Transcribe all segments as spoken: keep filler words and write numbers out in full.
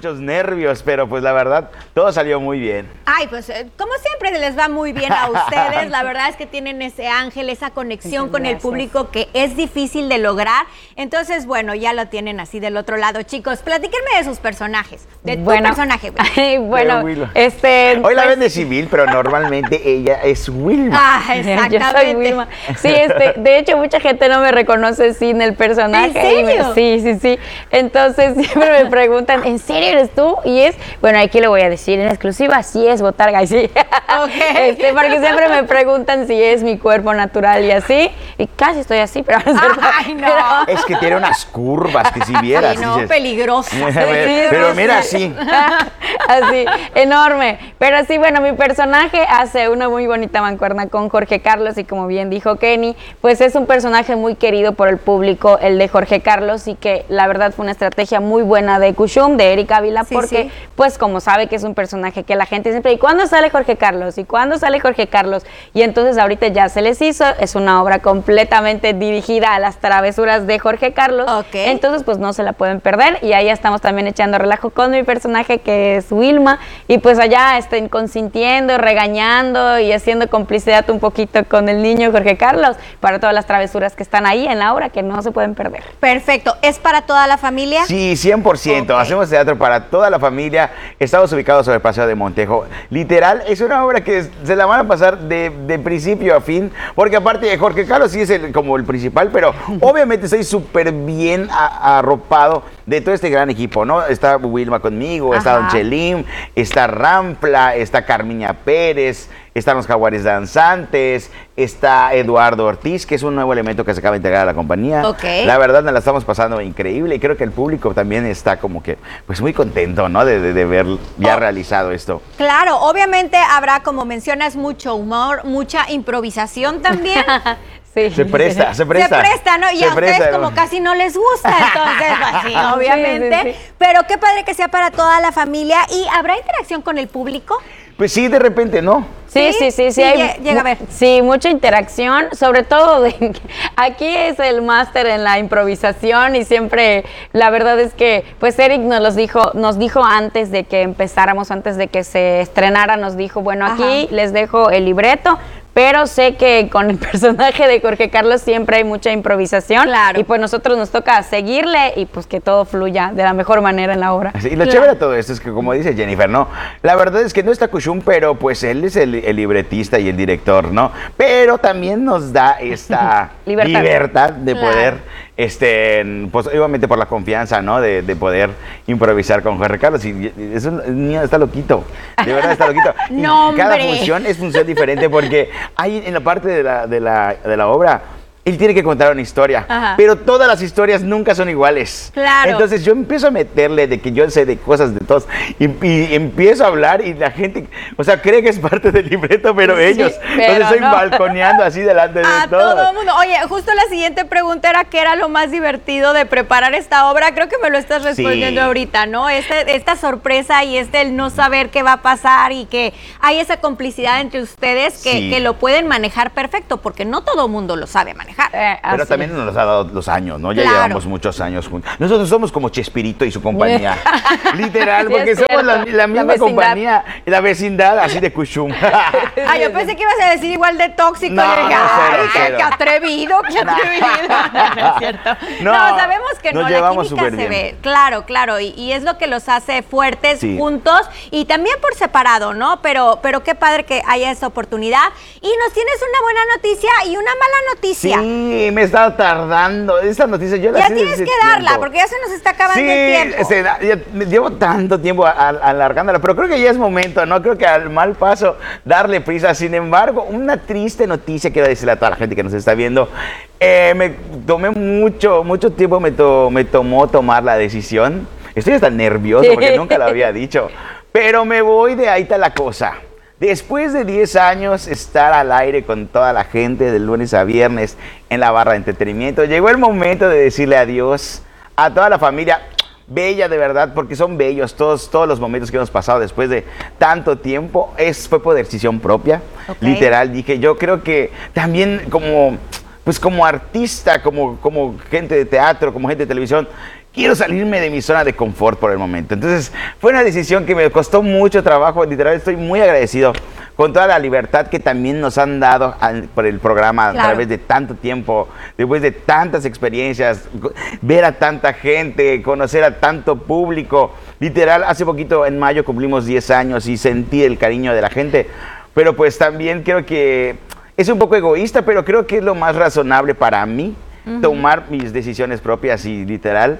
muchos nervios, pero pues la verdad, todo salió muy bien. Ay, pues eh, como siempre les va muy bien a ustedes. La verdad es que tienen ese ángel, esa conexión Muchas con el gracias. público que es difícil de lograr. Entonces, bueno, ya lo tienen así del otro lado. Chicos, platíquenme de sus personajes, de tu Bueno, personaje. güey. ay, bueno, De Wilma. este... Hoy la pues, ven de civil, pero normalmente ella es Wilma. Ah, Yo soy exactamente. Wilma. Sí, este, de hecho mucha gente no me reconoce sin el personaje. ¿En y me- serio? sí, sí, sí. Entonces siempre me preguntan, ¿en serio eres tú? Y es, bueno, aquí lo voy a decir en exclusiva, sí es Botarga, y sí. Ok. Este, porque siempre me preguntan si es mi cuerpo natural y así. Y casi estoy así, pero no es cierto. Ay, no. Pero- Es que tiene unas curvas que si vieras. Sí, no, dices, peligrosa. pero, pero mira, sí. Así, enorme. Pero sí, bueno, mi personaje hace una muy bonita mancuerna con Jorge Carlos y como bien dijo Kenny, pues es un personaje muy querido por el público, el de Jorge Carlos, y que la verdad fue una estrategia muy buena de Kushum, de Erika Ávila, Sí, porque sí. pues como sabe que es un personaje que la gente siempre, ¿y cuándo sale Jorge Carlos? ¿Y cuándo sale Jorge Carlos? Y entonces ahorita ya se les hizo, es una obra completamente dirigida a las travesuras de Jorge Carlos, Ok. entonces pues no se la pueden perder, y ahí estamos también echando relajo con mi personaje que es Wilma, y pues allá estén consintiendo, regañando y haciendo complicidad un poquito con el niño Jorge Carlos para todas las travesuras que están ahí en la obra que no se pueden perder. Perfecto. ¿Es para toda la familia? Sí, cien por ciento. Ok. Hacemos teatro para toda la familia. Estamos ubicados sobre el Paseo de Montejo. Literal, es una obra que se la van a pasar de, de principio a fin, porque aparte de Jorge Carlos sí es el, como el principal, pero obviamente estoy súper bien a- arropado de todo este gran equipo, ¿no? Está Wilma conmigo, está Ajá. Don Chelim, está Rampla, está Carmiña Pérez, están los Jaguares Danzantes, está Eduardo Ortiz, que es un nuevo elemento que se acaba de integrar a la compañía. Ok. La verdad, nos la estamos pasando increíble y creo que el público también está como que, pues muy contento, ¿no? De, de- de ver ya Oh. realizado esto. Claro, obviamente habrá, como mencionas, mucho humor, mucha improvisación también. Sí. Se presta, se presta. Se presta, ¿no? Y Se a ustedes presta, como ¿no? casi no les gusta, entonces, pues sí, obviamente. Sí, sí, sí. Pero qué padre que sea para toda la familia. ¿Y habrá interacción con el público? Pues sí, de repente, ¿no? Sí, sí, sí, sí, Sí, hay lle- llega a ver. Sí, mucha interacción, sobre todo de que aquí es el máster en la improvisación y siempre la verdad es que pues Eric nos los dijo, nos dijo antes de que empezáramos, antes de que se estrenara, nos dijo, bueno, aquí Ajá. les dejo el libreto, pero sé que con el personaje de Jorge Carlos siempre hay mucha improvisación. Claro. Y pues nosotros nos toca seguirle y pues que todo fluya de la mejor manera en la obra. Sí, y lo Claro. chévere de todo esto es que, como dice Jennifer, ¿no? La verdad es que no está Kushum, pero pues él es el, el libretista y el director, ¿no? Pero también nos da esta Libertad. libertad de Claro. poder, este, pues obviamente por la confianza, ¿no? De, de poder improvisar con Jorge Carlos. Y, y eso, el niño está loquito, de verdad está loquito. Y No, cada hombre. función es función diferente porque hay en la parte de la, de la, de la obra. Él tiene que contar una historia, Ajá. pero todas las historias nunca son iguales. Claro. Entonces yo empiezo a meterle de que yo sé de cosas de todos y, y empiezo a hablar y la gente, o sea, cree que es parte del libreto, pero Sí, ellos, pero entonces estoy no. balconeando así delante de A todos. todo el mundo. Oye, justo la siguiente pregunta era qué era lo más divertido de preparar esta obra. Creo que me lo estás respondiendo Sí. ahorita, ¿no? Este, esta sorpresa y este el no saber qué va a pasar y que hay esa complicidad entre ustedes que, Sí. que lo pueden manejar perfecto, porque no todo mundo lo sabe manejar. Eh, Pero así también es. nos ha dado los años, ¿no? Ya Claro. llevamos muchos años juntos. Nosotros somos como Chespirito y su compañía. Literal, Sí, porque es somos la, cierto. la misma La vecindad. compañía, la vecindad así de Kushum. Ah, yo pensé que ibas a decir igual de tóxico. No, Yo dije, no, ay, cero, qué, cero. qué atrevido, qué atrevido. No, no es cierto. No, No, sabemos que nos no, llevamos la química súper se bien. ve. Claro, claro, y, y es lo que los hace fuertes Sí. juntos y también por separado, ¿no? Pero, pero qué padre que haya esta oportunidad. Y nos tienes una buena noticia y una mala noticia. Sí, me he estado tardando. Esta noticia yo la Ya sé tienes desde que darla, tiempo. porque ya se nos está acabando Sí, el tiempo. este, ya llevo tanto tiempo a- a- alargándola, pero creo que ya es momento, ¿no? Creo que al mal paso darle prisa. Sin embargo, una triste noticia quiero decirle a toda la gente que nos está viendo. Eh, me tomé mucho, mucho tiempo, me, to- me tomó tomar la decisión. Estoy hasta nervioso porque nunca lo había dicho. Pero me voy de ahí está la cosa. Después de diez años estar al aire con toda la gente de lunes a viernes en la barra de entretenimiento, llegó el momento de decirle adiós a toda la familia bella de verdad, porque son bellos todos, todos los momentos que hemos pasado después de tanto tiempo. Es, fue por decisión propia, Ok. literal. Dije, yo creo que también como, pues como artista, como, como gente de teatro, como gente de televisión, quiero salirme de mi zona de confort por el momento. Entonces, fue una decisión que me costó mucho trabajo. Literal, estoy muy agradecido con toda la libertad que también nos han dado al, por el programa, claro, a través de tanto tiempo, después de tantas experiencias, ver a tanta gente, conocer a tanto público. Literal, hace poquito, en mayo, cumplimos diez años y sentí el cariño de la gente. Pero pues también creo que es un poco egoísta, pero creo que es lo más razonable para mí. Uh-huh. Tomar mis decisiones propias y literal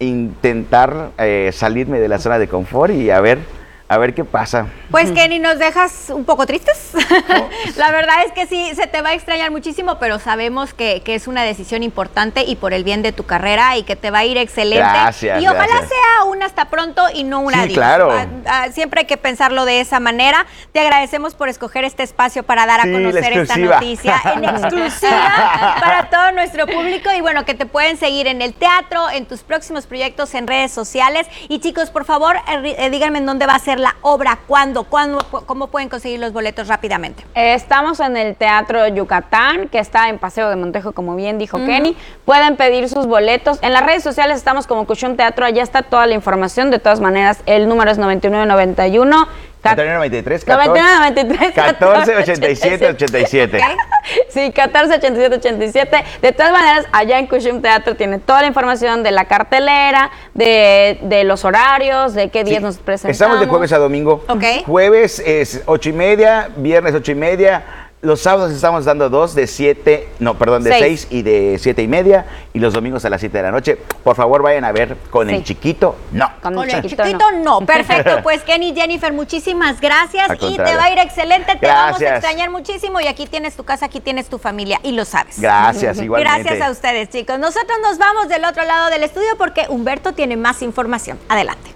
intentar eh, salirme de la zona de confort y a ver, a ver qué pasa. Pues Kenny, nos dejas un poco tristes. Oh. La verdad es que sí, se te va a extrañar muchísimo, pero sabemos que, que es una decisión importante y por el bien de tu carrera y que te va a ir excelente. Gracias, y ojalá gracias. sea un hasta pronto y no un sí, adiós. Claro. A, a, siempre hay que pensarlo de esa manera. Te agradecemos por escoger este espacio para dar a sí, conocer esta noticia en exclusiva para todo nuestro público. Y bueno, que te pueden seguir en el teatro, en tus próximos proyectos, en redes sociales. Y chicos, por favor, eh, díganme en dónde va a ser la obra, cuándo, cuándo, cómo pueden conseguir los boletos rápidamente. Estamos en el Teatro Yucatán, que está en Paseo de Montejo, como bien dijo uh-huh. Kenny. Pueden pedir sus boletos. En las redes sociales estamos como Cushun Teatro, allá está toda la información. De todas maneras, el número es noventa y nueve noventa y uno. noventa y nueve noventa y tres, noventa y nueve noventa y tres, catorce ochenta y siete ochenta y siete. Okay. Sí, catorce ochenta y siete ochenta y siete. De todas maneras, allá en Cushun Teatro tiene toda la información de la cartelera, de, de los horarios, de qué días sí. nos presentamos. Estamos de jueves a domingo. Okay. Jueves es ocho y media, viernes ocho y media. Los sábados estamos dando dos de siete, no, perdón, de seis y de siete y media, y los domingos a las siete de la noche. Por favor, vayan a ver con sí. el chiquito, no. Con, con el chiquito, chiquito no. no. Perfecto, pues Kenny, Jennifer, muchísimas gracias y te va a ir excelente. Te gracias. Vamos a extrañar muchísimo y aquí tienes tu casa, aquí tienes tu familia y lo sabes. Gracias, igualmente. Gracias a ustedes, chicos. Nosotros nos vamos del otro lado del estudio porque Humberto tiene más información. Adelante.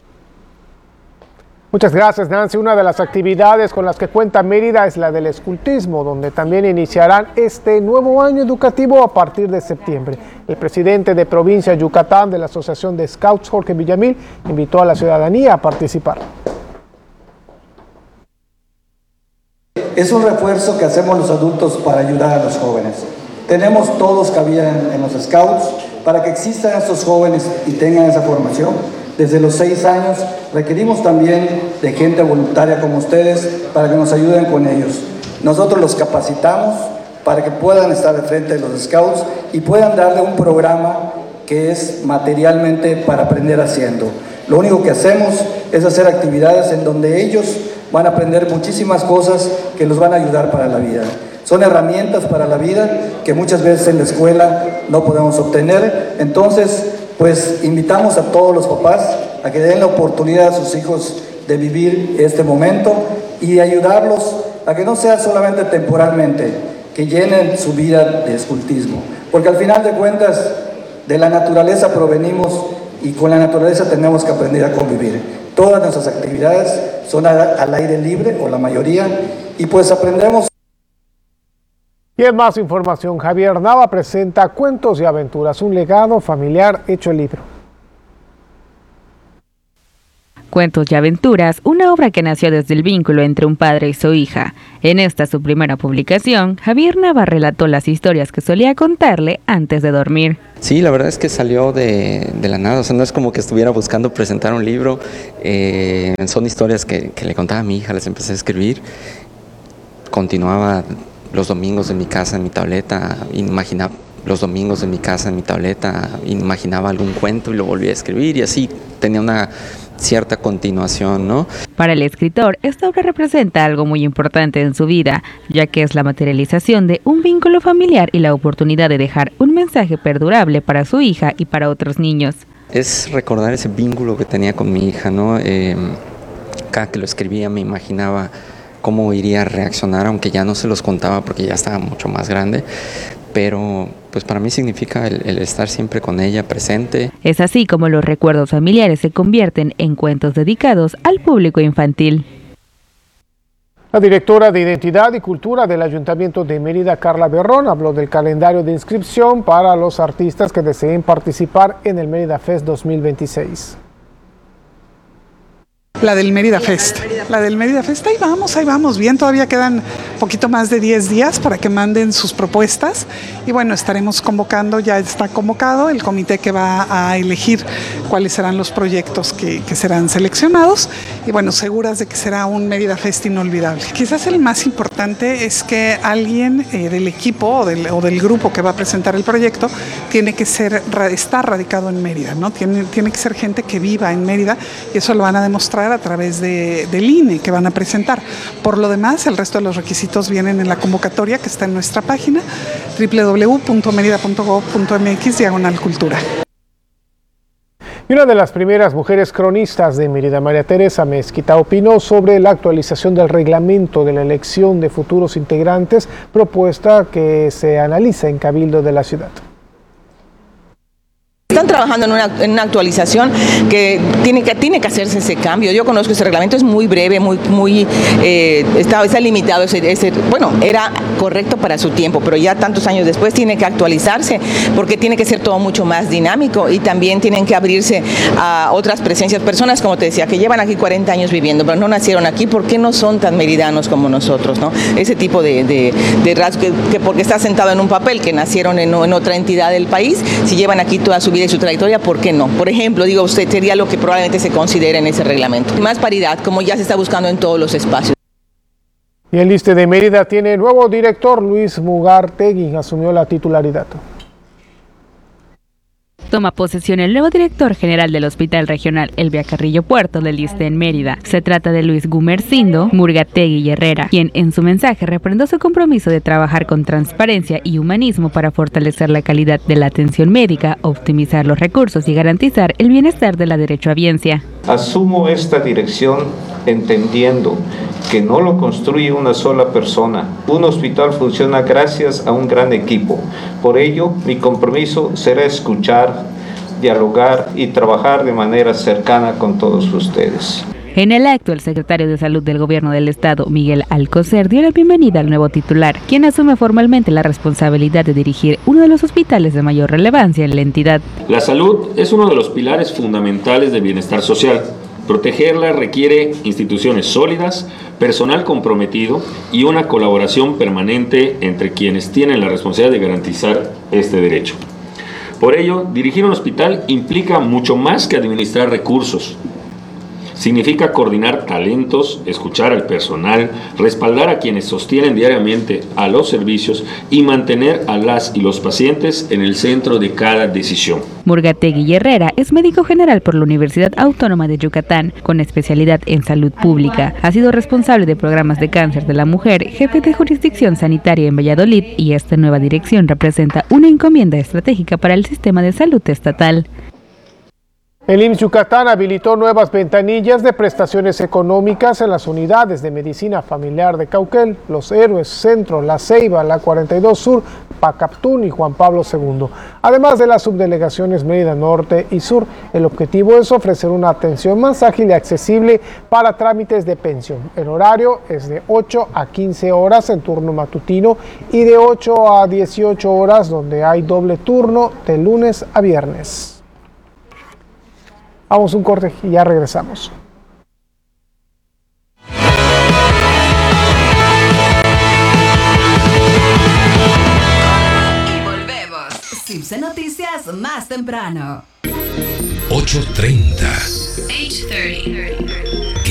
Muchas gracias, Nancy. Una de las actividades con las que cuenta Mérida es la del escultismo, donde también iniciarán este nuevo año educativo a partir de septiembre. El presidente de Provincia Yucatán de la Asociación de Scouts, Jorge Villamil, invitó a la ciudadanía a participar. Es un refuerzo que hacemos los adultos para ayudar a los jóvenes. Tenemos todos cabida en, en los Scouts para que existan estos jóvenes y tengan esa formación. Desde los seis años requerimos también de gente voluntaria como ustedes para que nos ayuden con ellos. Nosotros los capacitamos para que puedan estar de frente de los Scouts y puedan darle un programa que es materialmente para aprender haciendo. Lo único que hacemos es hacer actividades en donde ellos van a aprender muchísimas cosas que los van a ayudar para la vida. Son herramientas para la vida que muchas veces en la escuela no podemos obtener. Entonces, pues invitamos a todos los papás a que den la oportunidad a sus hijos de vivir este momento y de ayudarlos a que no sea solamente temporalmente, que llenen su vida de escultismo. Porque al final de cuentas, de la naturaleza provenimos y con la naturaleza tenemos que aprender a convivir. Todas nuestras actividades son al aire libre, o la mayoría, y pues aprendemos. Y en más información, Javier Nava presenta Cuentos y Aventuras, un legado familiar hecho libro. Cuentos y Aventuras, una obra que nació desde el vínculo entre un padre y su hija. En esta su primera publicación, Javier Nava relató las historias que solía contarle antes de dormir. Sí, la verdad es que salió de, de la nada, o sea, no es como que estuviera buscando presentar un libro, eh, son historias que, que le contaba a mi hija, las empecé a escribir, continuaba los domingos en mi casa, en mi tableta, imaginaba los domingos en mi casa, en mi tableta, imaginaba algún cuento y lo volvía a escribir y así tenía una cierta continuación, ¿no? Para el escritor, esta obra representa algo muy importante en su vida, ya que es la materialización de un vínculo familiar y la oportunidad de dejar un mensaje perdurable para su hija y para otros niños. Es recordar ese vínculo que tenía con mi hija, ¿no? Eh, cada que lo escribía me imaginaba cómo iría a reaccionar, aunque ya no se los contaba porque ya estaba mucho más grande, pero pues para mí significa el, el estar siempre con ella presente. Es así como los recuerdos familiares se convierten en cuentos dedicados al público infantil. La directora de Identidad y Cultura del Ayuntamiento de Mérida, Carla Berrón, habló del calendario de inscripción para los artistas que deseen participar en el Mérida Fest dos mil veintiséis. La del Mérida Fest. La del Mérida Fest, ahí vamos, ahí vamos bien, todavía quedan poquito más de diez días para que manden sus propuestas y bueno, estaremos convocando, ya está convocado el comité que va a elegir cuáles serán los proyectos que, que serán seleccionados y bueno, seguras de que será un Mérida Fest inolvidable. Quizás el más importante es que alguien eh, del equipo o del, o del grupo que va a presentar el proyecto tiene que ser, estar radicado en Mérida, ¿no? Tiene, tiene que ser gente que viva en Mérida y eso lo van a demostrar a través de, del I N E que van a presentar. Por lo demás, el resto de los requisitos vienen en la convocatoria que está en nuestra página doble u doble u doble u punto mérida punto gob punto eme equis diagonal cultura. Y una de las primeras mujeres cronistas de Mérida, María Teresa Mezquita, opinó sobre la actualización del reglamento de la elección de futuros integrantes, propuesta que se analiza en Cabildo de la ciudad. Están trabajando en una, en una actualización que tiene, que tiene que hacerse ese cambio. Yo conozco ese reglamento, es muy breve, muy, muy eh, está, está limitado. Ese, ese, bueno, era correcto para su tiempo, pero ya tantos años después tiene que actualizarse porque tiene que ser todo mucho más dinámico y también tienen que abrirse a otras presencias, personas como te decía, que llevan aquí cuarenta años viviendo, pero no nacieron aquí, ¿por qué no son tan meridanos como nosotros? ¿No? Ese tipo de, de, de rasgos que, que porque está sentado en un papel, que nacieron en, en otra entidad del país, si llevan aquí toda su vida y su trayectoria, ¿por qué no? Por ejemplo, digo usted, sería lo que probablemente se considere en ese reglamento. Más paridad, como ya se está buscando en todos los espacios. Y el ISSSTE de Mérida tiene nuevo director, Luis Mugartegui, asumió la titularidad. Toma posesión el nuevo director general del Hospital Regional Elvia Carrillo Puerto del ISSSTE en Mérida. Se trata de Luis Gumersindo Mugartegui Herrera, quien en su mensaje refrendó su compromiso de trabajar con transparencia y humanismo para fortalecer la calidad de la atención médica, optimizar los recursos y garantizar el bienestar de la derechohabiencia. Asumo esta dirección entendiendo que no lo construye una sola persona. Un hospital funciona gracias a un gran equipo. Por ello, mi compromiso será escuchar, dialogar y trabajar de manera cercana con todos ustedes. En el acto, el secretario de Salud del Gobierno del Estado, Miguel Alcocer, dio la bienvenida al nuevo titular, quien asume formalmente la responsabilidad de dirigir uno de los hospitales de mayor relevancia en la entidad. La salud es uno de los pilares fundamentales del bienestar social. Protegerla requiere instituciones sólidas, personal comprometido y una colaboración permanente entre quienes tienen la responsabilidad de garantizar este derecho. Por ello, dirigir un hospital implica mucho más que administrar recursos. Significa coordinar talentos, escuchar al personal, respaldar a quienes sostienen diariamente a los servicios y mantener a las y los pacientes en el centro de cada decisión. Mugartegui Herrera es médico general por la Universidad Autónoma de Yucatán, con especialidad en salud pública. Ha sido responsable de programas de cáncer de la mujer, jefe de jurisdicción sanitaria en Valladolid, y esta nueva dirección representa una encomienda estratégica para el sistema de salud estatal. El I M S S Yucatán habilitó nuevas ventanillas de prestaciones económicas en las unidades de medicina familiar de Cauquel, Los Héroes, Centro, La Ceiba, La cuarenta y dos Sur, Pacaptún y Juan Pablo segundo. Además de las subdelegaciones Mérida Norte y Sur, el objetivo es ofrecer una atención más ágil y accesible para trámites de pensión. El horario es de ocho a quince horas en turno matutino y de ocho a dieciocho horas donde hay doble turno de lunes a viernes. Vamos a un corte y ya regresamos. Y volvemos. Cipse Noticias más temprano. ocho treinta. ocho treinta.